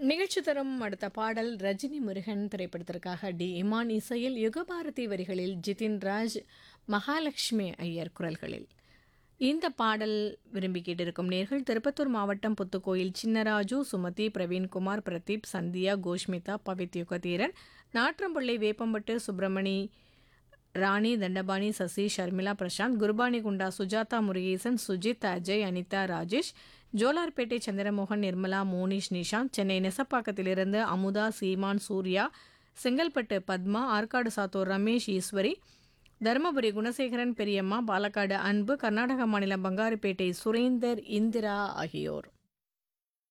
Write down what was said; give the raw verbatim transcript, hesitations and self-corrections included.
நிகழ்ச்சி தரும் அடுத்த பாடல் ரஜினி முருகன் திரைப்படத்திற்காக டி இமான் இசையில் யுகபாரதி வரிகளில் ஜிதின் ராஜ் மகாலட்சுமி ஐயர் குரல்களில். இந்த பாடல் விரும்பி கேட்டிருக்கும் நேர்கள் திருப்பத்தூர் மாவட்டம் புத்துக்கோயில் சின்னராஜு, சுமதி, பிரவீன்குமார், பிரதீப், சந்தியா, கோஷ்மிதா, பவித் யுகதீரன், நாற்றம்பள்ளி, வேப்பம்பட்டு, சுப்பிரமணி, ராணி, தண்டபாணி, சசி, ஷர்மிளா, பிரசாந்த், குர்பானி குண்டா, சுஜாதா, முருகேசன், சுஜித், அஜய், அனிதா, ராஜேஷ், ஜோலார்பேட்டை, சந்திரமோகன், நிர்மலா, மோனிஷ், நிஷாந்த், சென்னை நெசப்பாக்கத்திலிருந்து அமுதா, சீமான், சூர்யா, செங்கல்பட்டு பத்மா, ஆற்காடு சாத்தூர் ரமேஷ், ஈஸ்வரி, தருமபுரி குணசேகரன், பெரியம்மா, பாலக்காடு அன்பு, கர்நாடக மாநிலம் பங்காருப்பேட்டை சுரேந்தர், இந்திரா ஆகியோர்.